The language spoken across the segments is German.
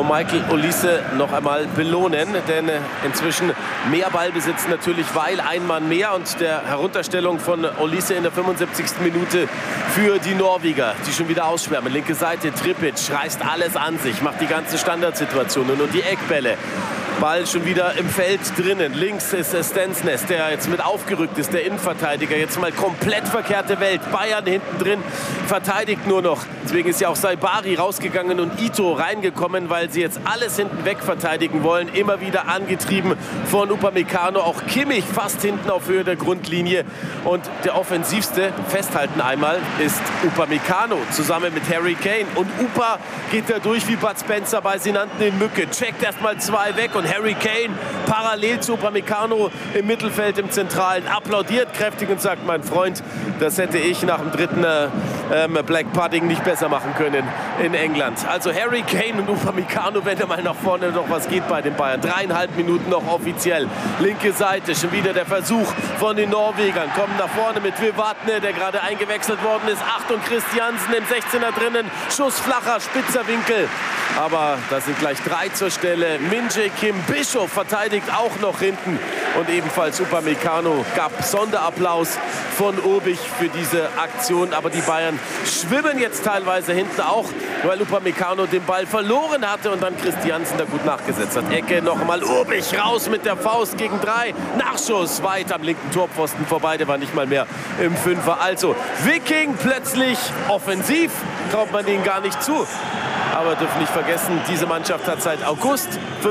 von Michael Olise noch einmal belohnen. Denn inzwischen mehr Ballbesitz natürlich, weil ein Mann mehr und der Herunterstellung von Olise in der 75. Minute für die Norweger, die schon wieder ausschwärmen. Linke Seite, Tripic reißt alles an sich, macht die ganzen Standardsituationen und die Eckbälle. Ball schon wieder im Feld drinnen. Links ist Stensnes, der jetzt mit aufgerückt ist, der Innenverteidiger. Jetzt mal komplett verkehrte Welt. Bayern hinten drin verteidigt nur noch. Deswegen ist ja auch Saibari rausgegangen und Ito reingekommen, weil sie jetzt alles hinten weg verteidigen wollen. Immer wieder angetrieben von Upamecano. Auch Kimmich fast hinten auf Höhe der Grundlinie. Und der offensivste, festhalten einmal, ist Upamecano zusammen mit Harry Kane. Und Upa geht da durch wie Bud Spencer bei sie nannten in Mücke. Checkt erstmal 2 weg und Harry Kane parallel zu Upamecano im Mittelfeld im Zentralen applaudiert kräftig und sagt, mein Freund, das hätte ich nach dem dritten Black Pudding nicht besser machen können in England. Also Harry Kane und Upamecano, wenn da mal nach vorne noch was geht bei den Bayern. 3,5 Minuten noch offiziell. Linke Seite, schon wieder der Versuch von den Norwegern. Kommen nach vorne mit Vivatne, der gerade eingewechselt worden ist. Achtung, Christiansen im 16er drinnen. Schuss flacher, spitzer Winkel. Aber da sind gleich 3 zur Stelle. Min-Jae Kim, Bischof verteidigt auch noch hinten. Und ebenfalls Upamecano gab Sonderapplaus von Obich für diese Aktion. Aber die Bayern schwimmen jetzt teilweise hinten auch, weil Upamecano den Ball verloren hatte und dann Christiansen da gut nachgesetzt hat. Ecke noch einmal Obich raus mit der Faust gegen 3. Nachschuss weit am linken Torpfosten vorbei. Der war nicht mal mehr im Fünfer. Also Viking plötzlich offensiv. Traut man denen gar nicht zu. Aber dürfen nicht vergessen, diese Mannschaft hat seit August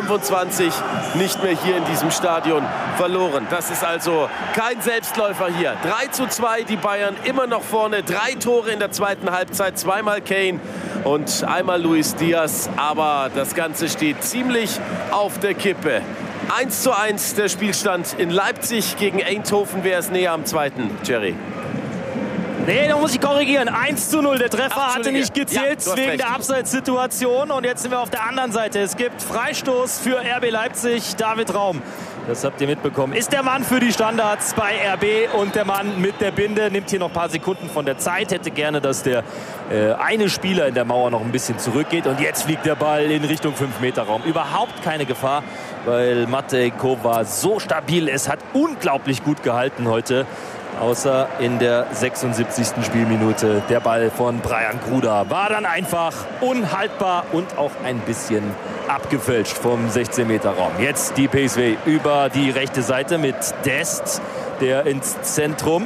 25 nicht mehr hier in diesem Stadion verloren. Das ist also kein Selbstläufer hier. 3:2, die Bayern immer noch vorne. 3 Tore in der zweiten Halbzeit, 2-mal Kane und einmal Luis Diaz. Aber das Ganze steht ziemlich auf der Kippe. 1:1 der Spielstand in Leipzig gegen Eindhoven. Wer ist näher am zweiten, Jerry? Nee, da muss ich korrigieren. 1:0. Der Treffer hatte nicht gezählt wegen der Abseitssituation. Und jetzt sind wir auf der anderen Seite. Es gibt Freistoß für RB Leipzig. David Raum, das habt ihr mitbekommen, ist der Mann für die Standards bei RB. Und der Mann mit der Binde nimmt hier noch ein paar Sekunden von der Zeit. Hätte gerne, dass der eine Spieler in der Mauer noch ein bisschen zurückgeht. Und jetzt fliegt der Ball in Richtung 5-Meter-Raum. Überhaupt keine Gefahr, weil Matej Kova so stabil ist. Hat unglaublich gut gehalten heute. Außer in der 76. Spielminute. Der Ball von Brian Gruda war dann einfach unhaltbar und auch ein bisschen abgefälscht vom 16-Meter-Raum. Jetzt die PSV über die rechte Seite mit Dest, der ins Zentrum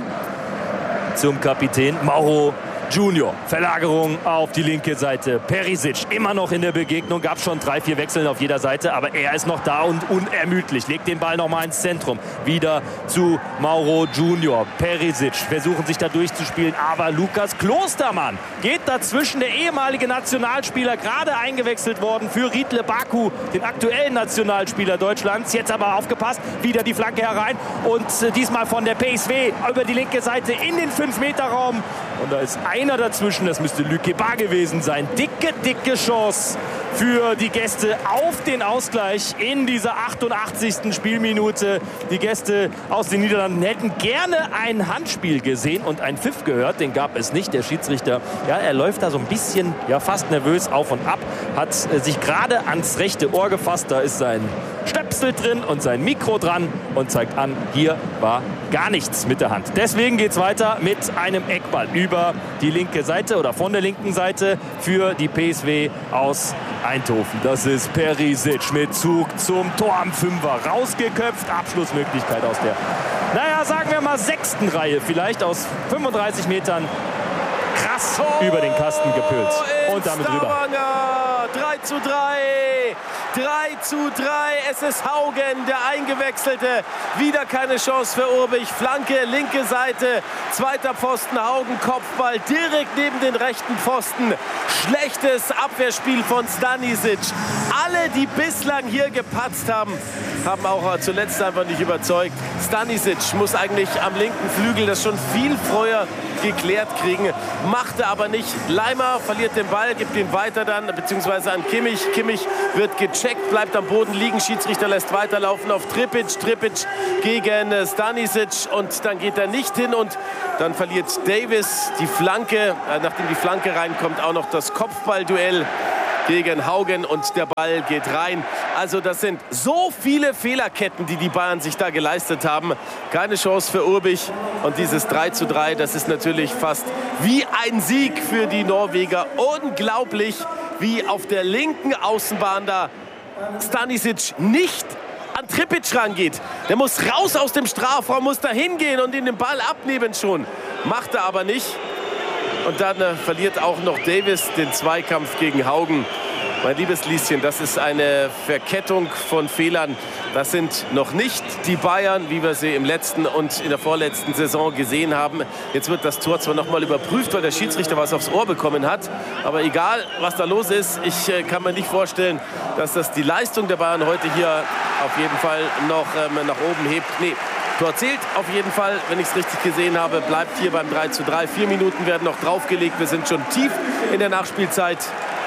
zum Kapitän Mauro Junior. Verlagerung auf die linke Seite. Perisic immer noch in der Begegnung. Gab schon 3-4 Wechseln auf jeder Seite. Aber er ist noch da und unermüdlich. Legt den Ball nochmal ins Zentrum. Wieder zu Mauro Junior. Perisic versuchen sich da durchzuspielen. Aber Lukas Klostermann geht dazwischen. Der ehemalige Nationalspieler, gerade eingewechselt worden für Riedle Baku, den aktuellen Nationalspieler Deutschlands. Jetzt aber aufgepasst. Wieder die Flanke herein. Und diesmal von der PSV über die linke Seite in den 5-Meter-Raum. Und da ist einer dazwischen, das müsste Lükeba gewesen sein. Dicke Chance für die Gäste auf den Ausgleich in dieser 88. Spielminute. Die Gäste aus den Niederlanden hätten gerne ein Handspiel gesehen und einen Pfiff gehört. Den gab es nicht. Der Schiedsrichter, ja, er läuft da so ein bisschen, ja, fast nervös auf und ab. Hat sich gerade ans rechte Ohr gefasst. Da ist sein Stöpsel drin und sein Mikro dran und zeigt an, hier war gar nichts mit der Hand. Deswegen geht es weiter mit einem Eckball über die linke Seite oder von der linken Seite für die PSV aus Eindhoven. Das ist Perisic mit Zug zum Tor am Fünfer. Rausgeköpft, Abschlussmöglichkeit aus der, naja, sagen wir mal 6. Reihe. Vielleicht aus 35 Metern. Krass über den Kasten gepült. Und damit rüber. 3:3. 3:3. Es ist Haugen, der Eingewechselte. Wieder keine Chance für Urbich. Flanke, linke Seite. Zweiter Pfosten, Haugen, Kopfball direkt neben den rechten Pfosten. Schlechtes Abwehrspiel von Stanisic. Alle, die bislang hier gepatzt haben, haben auch zuletzt einfach nicht überzeugt. Stanisic muss eigentlich am linken Flügel das schon viel früher geklärt kriegen. Machte aber nicht. Leimer verliert den Ball, gibt ihn weiter dann, beziehungsweise an Kimmich. Kimmich wird gecheckt, bleibt am Boden liegen. Schiedsrichter lässt weiterlaufen auf Tripic. Tripic gegen Stanisic und dann geht er nicht hin und dann verliert Davis die Flanke. Nachdem die Flanke reinkommt, auch noch das Kopfballduell. gegen Haugen und der Ball geht rein. Also das sind so viele Fehlerketten, die Bayern sich da geleistet haben. Keine Chance für Urbich und dieses 3:3, das ist natürlich fast wie ein Sieg für die Norweger. Unglaublich, wie auf der linken Außenbahn da Stanisic nicht an Tripic rangeht. Der muss raus aus dem Strafraum, muss da hingehen und ihn den Ball abnehmen schon. Macht er aber nicht. Und dann verliert auch noch Davis den Zweikampf gegen Haugen. Mein liebes Lieschen, das ist eine Verkettung von Fehlern. Das sind noch nicht die Bayern, wie wir sie im letzten und in der vorletzten Saison gesehen haben. Jetzt wird das Tor zwar noch mal überprüft, weil der Schiedsrichter was aufs Ohr bekommen hat. Aber egal, was da los ist, ich kann mir nicht vorstellen, dass das die Leistung der Bayern heute hier auf jeden Fall noch nach oben hebt. Nee, Tor zählt auf jeden Fall, wenn ich es richtig gesehen habe. Bleibt hier beim 3:3. 4 Minuten werden noch draufgelegt. Wir sind schon tief in der Nachspielzeit.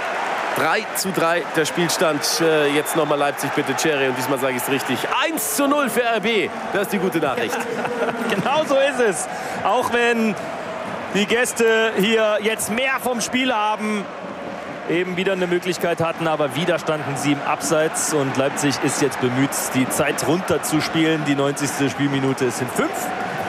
3:3 der Spielstand. Jetzt nochmal Leipzig, bitte, Cherry. Und diesmal sage ich es richtig. 1:0 für RB. Das ist die gute Nachricht. Genau so ist es. Auch wenn die Gäste hier jetzt mehr vom Spiel haben, eben wieder eine Möglichkeit hatten, aber wieder standen sie im Abseits. Und Leipzig ist jetzt bemüht, die Zeit runterzuspielen. Die 90. Spielminute ist in 5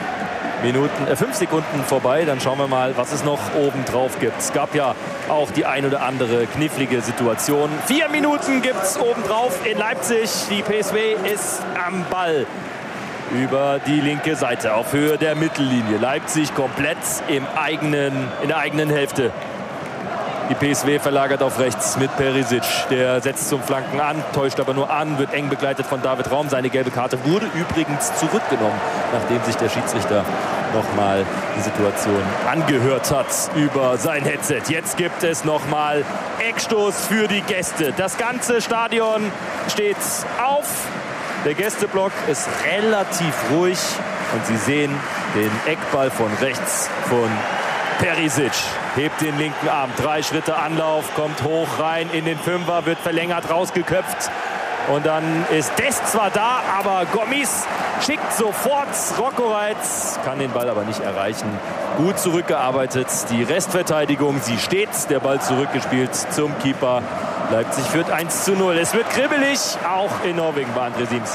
Sekunden vorbei. Dann schauen wir mal, was es noch oben drauf gibt. Es gab ja auch die ein oder andere knifflige Situation. 4 Minuten gibt es oben drauf in Leipzig. Die PSV ist am Ball über die linke Seite auf Höhe der Mittellinie. Leipzig komplett in der eigenen Hälfte. Die PSV verlagert auf rechts mit Perisic. Der setzt zum Flanken an, täuscht aber nur an, wird eng begleitet von David Raum. Seine gelbe Karte wurde übrigens zurückgenommen, nachdem sich der Schiedsrichter nochmal die Situation angehört hat über sein Headset. Jetzt gibt es nochmal Eckstoß für die Gäste. Das ganze Stadion steht auf. Der Gästeblock ist relativ ruhig und Sie sehen den Eckball von rechts von Perisic. Hebt den linken Arm, 3 Schritte Anlauf, kommt hoch rein in den Fünfer, wird verlängert, rausgeköpft. Und dann ist Dest zwar da, aber Gomis schickt sofort Rocco Reitz, kann den Ball aber nicht erreichen. Gut zurückgearbeitet, die Restverteidigung, sie steht, der Ball zurückgespielt zum Keeper. Leipzig führt 1:0. Es wird kribbelig, auch in Norwegen bei André Siems.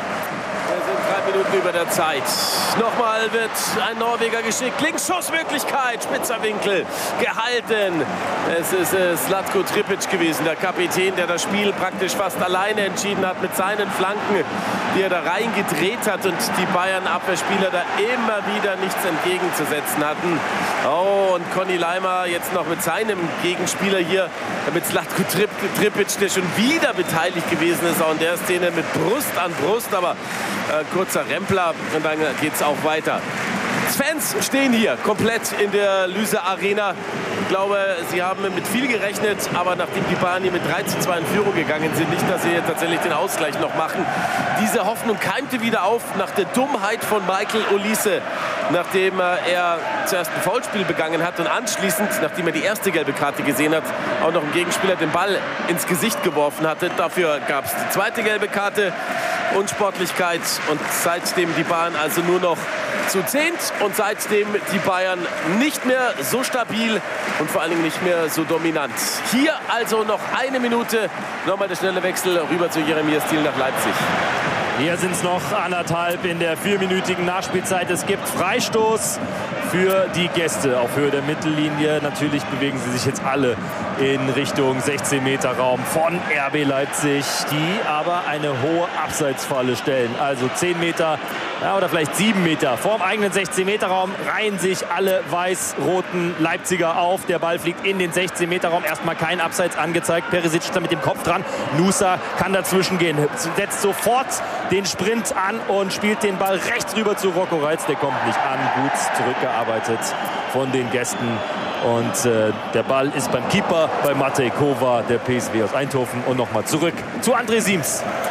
3 Minuten über der Zeit. Nochmal wird ein Norweger geschickt. Linksschussmöglichkeit. Spitzer Winkel. Gehalten. Es ist Zlatko Tripic gewesen, der Kapitän, der das Spiel praktisch fast alleine entschieden hat mit seinen Flanken, die er da reingedreht hat und die Bayern-Abwehrspieler da immer wieder nichts entgegenzusetzen hatten. Oh, und Conny Leimer jetzt noch mit seinem Gegenspieler hier, mit Zlatko Tripic, der schon wieder beteiligt gewesen ist, auch in der Szene mit Brust an Brust, aber kurzer Rempler und dann geht es auch weiter. Fans stehen hier komplett in der Lyse Arena. Ich glaube, sie haben mit viel gerechnet, aber nachdem die Bayern hier mit 3:2 in Führung gegangen sind, nicht, dass sie hier tatsächlich den Ausgleich noch machen. Diese Hoffnung keimte wieder auf nach der Dummheit von Michael Olise, nachdem er zuerst ein Foulspiel begangen hat und anschließend, nachdem er die erste gelbe Karte gesehen hat, auch noch ein Gegenspieler den Ball ins Gesicht geworfen hatte. Dafür gab es die zweite gelbe Karte. Unsportlichkeit und seitdem die Bayern also nur noch zu 10 und seitdem die Bayern nicht mehr so stabil und vor allen Dingen nicht mehr so dominant. Hier also noch 1 Minute, nochmal der schnelle Wechsel rüber zu Jeremias Thiel nach Leipzig. Hier sind es noch 1,5 in der 4-minütigen Nachspielzeit. Es gibt Freistoß für die Gäste auf Höhe der Mittellinie. Natürlich bewegen sie sich jetzt alle in Richtung 16-Meter-Raum von RB Leipzig, die aber eine hohe Abseitsfalle stellen. Also 10 Meter oder vielleicht 7 Meter vorm eigenen 16-Meter-Raum reihen sich alle weiß-roten Leipziger auf. Der Ball fliegt in den 16-Meter-Raum. Erstmal kein Abseits angezeigt. Perisic ist da mit dem Kopf dran. Nusa kann dazwischen gehen. Setzt sofort den Sprint an und spielt den Ball rechts rüber zu Rocco Reitz. Der kommt nicht an. Gut zurückgearbeitet von den Gästen. Und der Ball ist beim Keeper, bei Matej Kova, der PSV aus Eindhoven. Und nochmal zurück zu André Siems.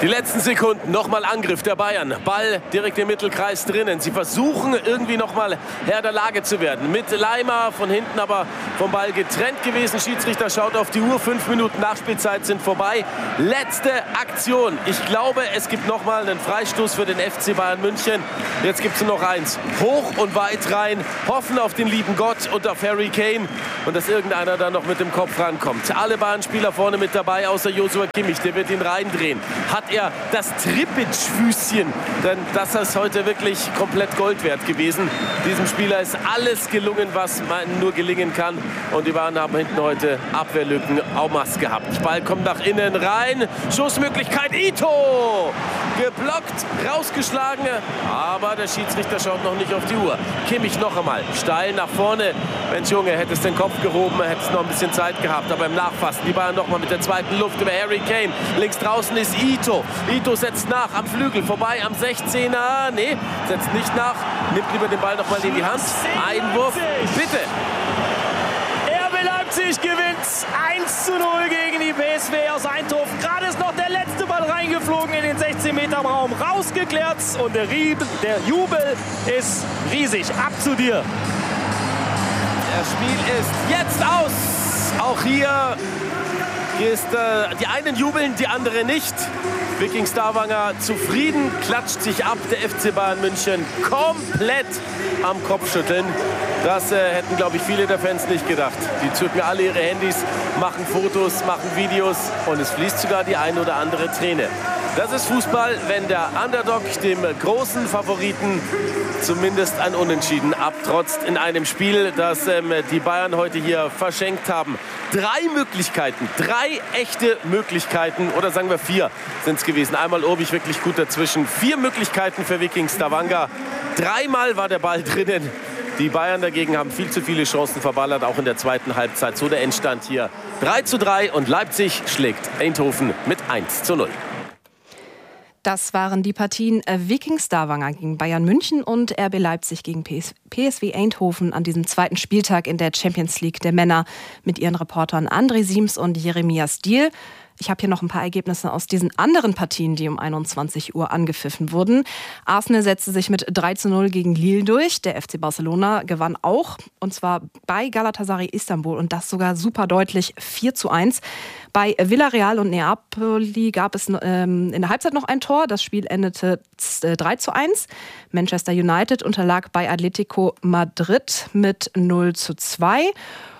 Die letzten Sekunden, nochmal Angriff der Bayern. Ball direkt im Mittelkreis drinnen. Sie versuchen irgendwie nochmal Herr der Lage zu werden. Mit Leimer von hinten aber vom Ball getrennt gewesen. Schiedsrichter schaut auf die Uhr. 5 Minuten Nachspielzeit sind vorbei. Letzte Aktion. Ich glaube, es gibt nochmal einen Freistoß für den FC Bayern München. Jetzt gibt es nur noch eins. Hoch und weit rein. Hoffen auf den lieben Gott und auf Harry Kane. Und dass irgendeiner da noch mit dem Kopf rankommt. Alle Bayern-Spieler vorne mit dabei, außer Joshua Kimmich. Der wird ihn reindrehen. Hat er das Tripic-Füßchen, denn das ist heute wirklich komplett Gold wert gewesen. Diesem Spieler ist alles gelungen, was man nur gelingen kann. Und die Bayern haben hinten heute Abwehrlücken en masse gehabt. Ball kommt nach innen rein. Schussmöglichkeit. Ito! Geblockt, rausgeschlagen. Aber der Schiedsrichter schaut noch nicht auf die Uhr. Kimmich noch einmal. Steil nach vorne. Mensch Junge, hätte es den Kopf gehoben, hätte es noch ein bisschen Zeit gehabt. Aber im Nachfassen, die Bayern noch mal mit der zweiten Luft über Harry Kane. Links draußen ist Ito. Ito setzt nach am Flügel, vorbei am 16er. Nee, setzt nicht nach. Nimmt lieber den Ball noch mal in die Hand. Einwurf, bitte. RB Leipzig gewinnt 1:0 gegen die PSV aus Eindhoven. Gerade ist noch der letzte Ball reingeflogen in den 16-Meter-Raum. Rausgeklärt und der Jubel ist riesig. Ab zu dir. Das Spiel ist jetzt aus. Auch hier ist die einen jubeln, die anderen nicht. Viking Stavanger zufrieden, klatscht sich ab. Der FC Bayern München komplett am Kopfschütteln. Das hätten, glaube ich, viele der Fans nicht gedacht. Die zücken alle ihre Handys, machen Fotos, machen Videos und es fließt sogar die ein oder andere Träne. Das ist Fußball, wenn der Underdog dem großen Favoriten zumindest ein Unentschieden abtrotzt in einem Spiel, das die Bayern heute hier verschenkt haben. 3 Möglichkeiten, 3 echte Möglichkeiten, oder sagen wir 4 sind es gewesen. Einmal Obig wirklich gut dazwischen. 4 Möglichkeiten für Viking Stavanger. 3-mal war der Ball drinnen. Die Bayern dagegen haben viel zu viele Chancen verballert, auch in der zweiten Halbzeit. So der Endstand hier. 3:3 und Leipzig schlägt Eindhoven mit 1:0. Das waren die Partien Viking Stavanger gegen Bayern München und RB Leipzig gegen PSV Eindhoven an diesem zweiten Spieltag in der Champions League der Männer mit ihren Reportern André Siems und Jeremias Diehl. Ich habe hier noch ein paar Ergebnisse aus diesen anderen Partien, die um 21 Uhr angepfiffen wurden. Arsenal setzte sich mit 3:0 gegen Lille durch. Der FC Barcelona gewann auch, und zwar bei Galatasaray Istanbul und das sogar super deutlich 4:1. Bei Villarreal und Neapoli gab es in der Halbzeit noch ein Tor. Das Spiel endete 3:1. Manchester United unterlag bei Atletico Madrid mit 0:2.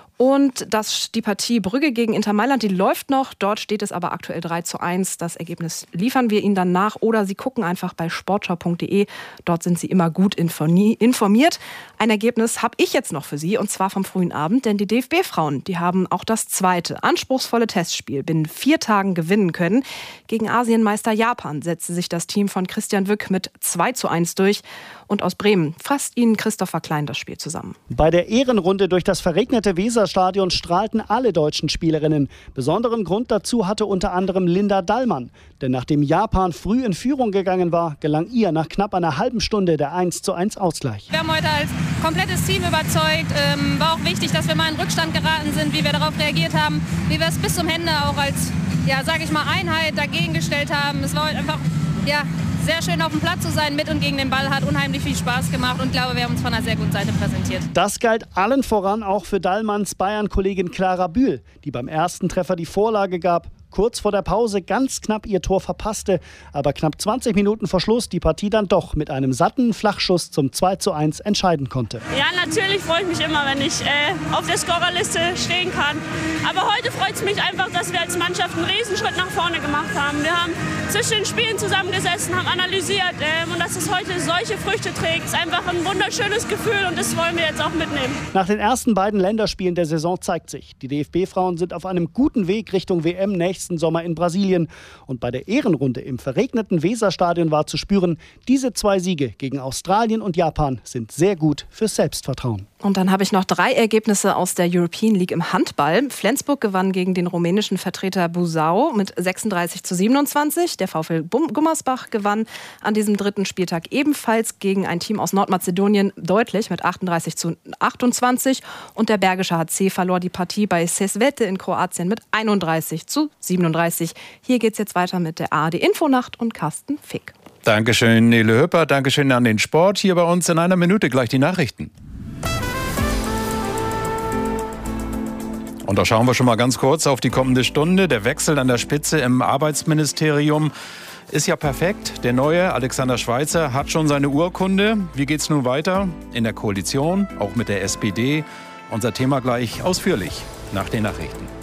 Und die Partie Brügge gegen Inter Mailand, die läuft noch. Dort steht es aber aktuell 3:1. Das Ergebnis liefern wir Ihnen dann nach. Oder Sie gucken einfach bei sportschau.de. Dort sind Sie immer gut informiert. Ein Ergebnis habe ich jetzt noch für Sie, und zwar vom frühen Abend. Denn die DFB-Frauen, die haben auch das zweite anspruchsvolle Testspiel binnen 4 Tagen gewinnen können. Gegen Asienmeister Japan setzte sich das Team von Christian Wück mit 2:1 durch. Und aus Bremen fasst Ihnen Christopher Klein das Spiel zusammen. Bei der Ehrenrunde durch das verregnete Weserstadion strahlten alle deutschen Spielerinnen. Besonderen Grund dazu hatte unter anderem Linda Dallmann. Denn nachdem Japan früh in Führung gegangen war, gelang ihr nach knapp einer halben Stunde der 1:1 Ausgleich. Wir haben heute als komplettes Team überzeugt. War auch wichtig, dass wir mal in Rückstand geraten sind, wie wir darauf reagiert haben, wie wir es bis zum Ende auch als, Einheit dagegen gestellt haben. Es war heute einfach, sehr schön auf dem Platz zu sein, mit und gegen den Ball, hat unheimlich viel Spaß gemacht und ich glaube, wir haben uns von einer sehr guten Seite präsentiert. Das galt allen voran auch für Dallmanns Bayern-Kollegin Clara Bühl, die beim ersten Treffer die Vorlage gab, kurz vor der Pause ganz knapp ihr Tor verpasste, aber knapp 20 Minuten vor Schluss die Partie dann doch mit einem satten Flachschuss zum 2:1 entscheiden konnte. Ja, natürlich freue ich mich immer, wenn ich auf der Scorerliste stehen kann. Aber heute freut es mich einfach, dass wir als Mannschaft einen Riesenschritt nach vorne gemacht haben. Wir haben zwischen den Spielen zusammengesessen, haben analysiert und dass es heute solche Früchte trägt, ist einfach ein wunderschönes Gefühl und das wollen wir jetzt auch mitnehmen. Nach den ersten beiden Länderspielen der Saison zeigt sich, die DFB-Frauen sind auf einem guten Weg Richtung WM nächsten Sommer in Brasilien. Und bei der Ehrenrunde im verregneten Weserstadion war zu spüren, diese 2 Siege gegen Australien und Japan sind sehr gut fürs Selbstvertrauen. Und dann habe ich noch 3 Ergebnisse aus der European League im Handball. Flensburg gewann gegen den rumänischen Vertreter Buzău mit 36-27. Der VfL Gummersbach gewann an diesem 3. Spieltag ebenfalls gegen ein Team aus Nordmazedonien deutlich mit 38-28. Und der Bergische HC verlor die Partie bei Sesvete in Kroatien mit 31-37. Hier geht es jetzt weiter mit der ARD Infonacht und Carsten Fick. Dankeschön, Nele Höppert. Dankeschön an den Sport. Hier bei uns in einer Minute gleich die Nachrichten. Und da schauen wir schon mal ganz kurz auf die kommende Stunde. Der Wechsel an der Spitze im Arbeitsministerium ist ja perfekt. Der neue Alexander Schweitzer hat schon seine Urkunde. Wie geht's nun weiter? In der Koalition, auch mit der SPD. Unser Thema gleich ausführlich nach den Nachrichten.